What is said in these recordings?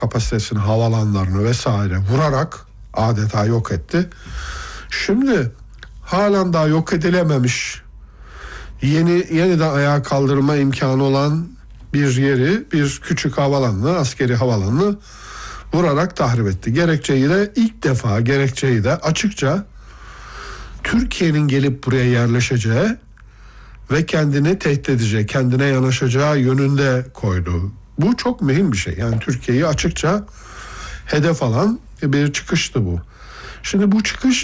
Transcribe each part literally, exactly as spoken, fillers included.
kapasitesini, havalanlarını vesaire vurarak adeta yok etti. Şimdi halen daha yok edilememiş, yeni yeniden ayağa kaldırma imkanı olan bir yeri, bir küçük havalanını, askeri havalanını vurarak tahrip etti. Gerekçeyi de ilk defa gerekçeyi de açıkça Türkiye'nin gelip buraya yerleşeceği ve kendini tehdit edeceği, kendine yanaşacağı yönünde koydu. Bu çok mühim bir şey. Yani Türkiye'yi açıkça hedef alan bir çıkıştı bu. Şimdi bu çıkış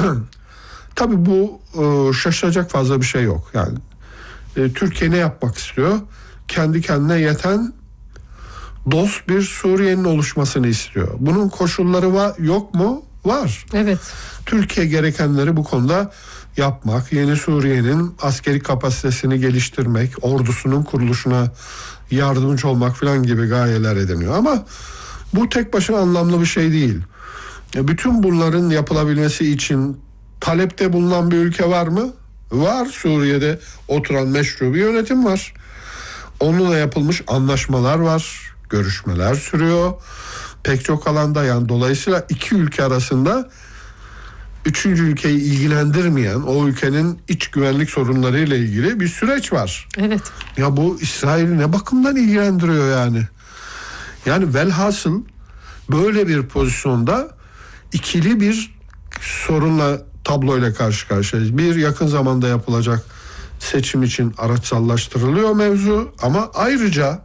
tabii bu e, şaşılacak fazla bir şey yok. Yani e, Türkiye ne yapmak istiyor? Kendi kendine yeten dost bir Suriye'nin oluşmasını istiyor. Bunun koşulları var, yok mu? Var. Evet. Türkiye gerekenleri bu konuda yapmak, yeni Suriye'nin askeri kapasitesini geliştirmek, ordusunun kuruluşuna yardımcı olmak falan gibi gayeler ediniyor. Ama bu tek başına anlamlı bir şey değil. Bütün bunların yapılabilmesi için talepte bulunan bir ülke var mı? Var. Suriye'de oturan meşru bir yönetim var. Onunla yapılmış anlaşmalar var. Görüşmeler sürüyor. Pek çok alanda, yani dolayısıyla iki ülke arasında üçüncü ülkeyi ilgilendirmeyen, o ülkenin iç güvenlik sorunlarıyla ilgili bir süreç var. Evet. Ya bu İsrail'i ne bakımdan ilgilendiriyor yani? Yani velhasıl böyle bir pozisyonda ikili bir sorunla, tabloyla karşı karşıyayız. Bir, yakın zamanda yapılacak seçim için araçsallaştırılıyor mevzu, ama ayrıca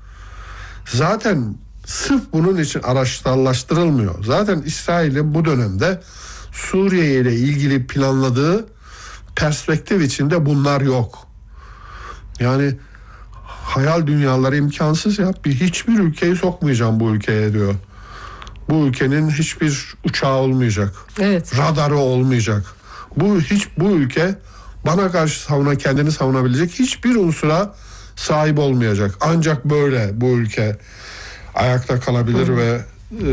zaten sırf bunun için araçsallaştırılmıyor. Zaten İsrail'in bu dönemde Suriye ile ilgili planladığı perspektif içinde bunlar yok. Yani hayal dünyaları imkansız ya. Bir, hiçbir ülkeyi sokmayacağım bu ülkeye diyor. Bu ülkenin hiçbir uçağı olmayacak. Evet. Radarı olmayacak. Bu hiç bu ülke bana karşı savuna kendini savunabilecek hiçbir unsura sahip olmayacak. Ancak böyle bu ülke ayakta kalabilir Hı. ve e,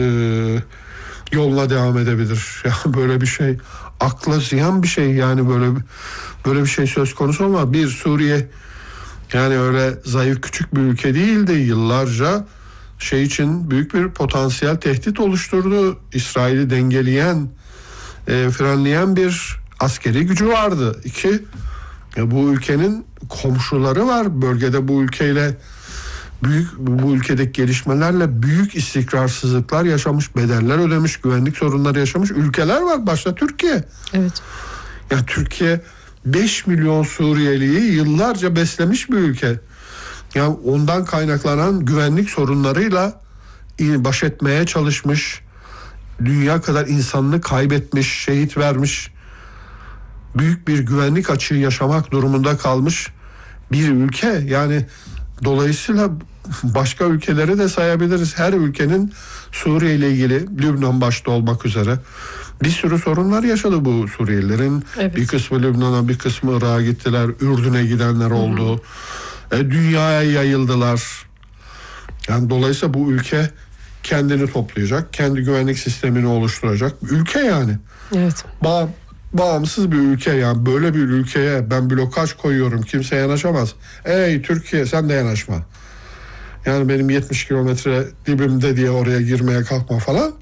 yoluna devam edebilir. Ya böyle bir şey akla ziyan bir şey, yani böyle böyle bir şey söz konusu olmaz. Bir, Suriye yani öyle zayıf küçük bir ülke değildi. Yıllarca şey için büyük bir potansiyel tehdit oluşturdu. İsrail'i dengeleyen, e, frenleyen bir askeri gücü vardı. İki, ya bu ülkenin komşuları var. Bölgede bu ülkeyle büyük, bu ülkedeki gelişmelerle büyük istikrarsızlıklar yaşamış, bedeller ödemiş, güvenlik sorunları yaşamış ülkeler var. Başta Türkiye. Evet. Ya Türkiye beş milyon Suriyeliyi yıllarca beslemiş bir ülke. Yani ondan kaynaklanan güvenlik sorunlarıyla baş etmeye çalışmış, dünya kadar insanını kaybetmiş, şehit vermiş, büyük bir güvenlik açığı yaşamak durumunda kalmış bir ülke. Yani dolayısıyla başka ülkeleri de sayabiliriz. Her ülkenin Suriye ile ilgili, Lübnan başta olmak üzere bir sürü sorunlar yaşadı bu Suriyelilerin. Evet. Bir kısmı Lübnan'a, bir kısmı Irak'a gittiler, Ürdün'e gidenler oldu. Hı hı. E, dünyaya yayıldılar. Yani dolayısıyla bu ülke kendini toplayacak, kendi güvenlik sistemini oluşturacak ülke yani. Evet. Ba- bağımsız bir ülke, yani böyle bir ülkeye ben blokaj koyuyorum, kimse yanaşamaz. Ey Türkiye, sen de yanaşma. Yani benim yetmiş kilometre dibimde diye oraya girmeye kalkma falan.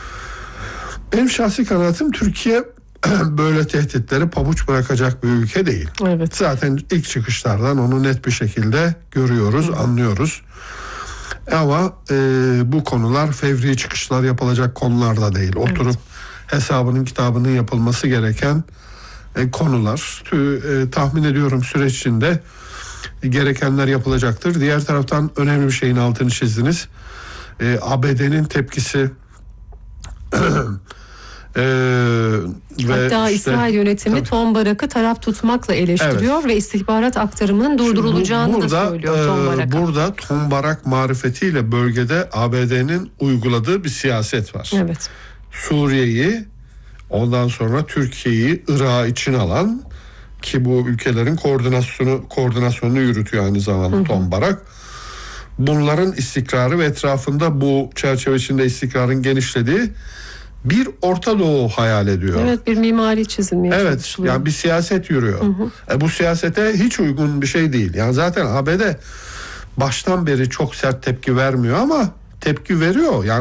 Benim şahsi kanaatim, Türkiye böyle tehditleri pabuç bırakacak bir ülke değil. Evet. Zaten ilk çıkışlardan onu net bir şekilde görüyoruz, Hı. anlıyoruz. Ama e, bu konular fevri çıkışlar yapılacak konular da değil. Oturup evet. hesabının kitabının yapılması gereken e, konular. Tü, e, tahmin ediyorum süreç içinde gerekenler yapılacaktır. Diğer taraftan önemli bir şeyin altını çizdiniz. E, A B D'nin tepkisi Ee, Hatta ve İsrail işte, yönetimi tabii. Tom Barak'ı taraf tutmakla eleştiriyor evet. ve istihbarat aktarımının durdurulacağını burada, da söylüyor e, Tom Barak'a. Burada Tom Barak marifetiyle bölgede A B D'nin uyguladığı bir siyaset var. Evet. Suriye'yi, ondan sonra Türkiye'yi, Irak'ı için alan, ki bu ülkelerin koordinasyonu koordinasyonunu yürütüyor aynı zamanda hı hı. Tom Barak. Bunların istikrarı ve etrafında bu çerçeve içinde istikrarın genişlediği bir Orta Doğu hayal ediyor. Evet, bir mimari çizilmeye evet, çalışılıyor. Yani bir siyaset yürüyor. Hı hı. E, bu siyasete hiç uygun bir şey değil. Yani zaten A B D baştan beri çok sert tepki vermiyor ama tepki veriyor. Yani